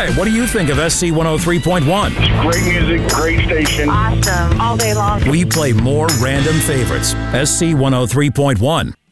Hi, what do you think of SC 103.1? Great music, great station. Awesome. All day long. We play more random favorites. SC 103.1.